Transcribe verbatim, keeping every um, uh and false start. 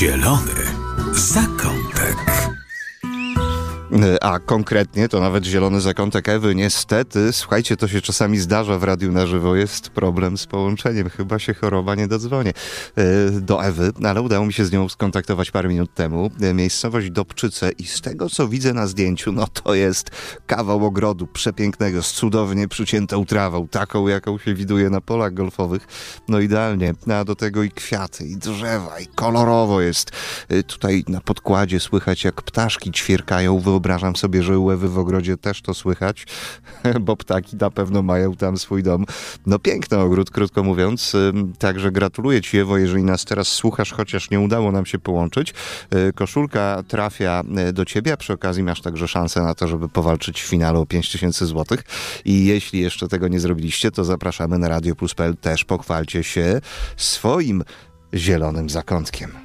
Zielony zakątek. A konkretnie to nawet zielony zakątek Ewy. Niestety, słuchajcie, to się czasami zdarza w radiu na żywo. Jest problem z połączeniem. Chyba się choroba nie dodzwonię do Ewy, ale udało mi się z nią skontaktować parę minut temu. Miejscowość Dobczyce i z tego, co widzę na zdjęciu, no to jest kawał ogrodu przepięknego, z cudownie przyciętą trawą, taką, jaką się widuje na polach golfowych. No idealnie. A do tego i kwiaty, i drzewa, i kolorowo jest. Tutaj na podkładzie słychać, jak ptaszki ćwierkają. Wyobrażam sobie, że u Ewy w ogrodzie też to słychać, bo ptaki na pewno mają tam swój dom. No piękny ogród, krótko mówiąc. Także gratuluję Ci, Ewo, jeżeli nas teraz słuchasz, chociaż nie udało nam się połączyć. Koszulka trafia do Ciebie, a przy okazji masz także szansę na to, żeby powalczyć w finale o pięć tysięcy złotych. I jeśli jeszcze tego nie zrobiliście, to zapraszamy na radio plus kropka pe el. Też pochwalcie się swoim zielonym zakątkiem.